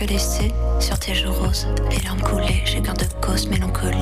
que laisser sur tes joues roses. Les larmes coulaient, j'ai cœur de cause, mélancolie.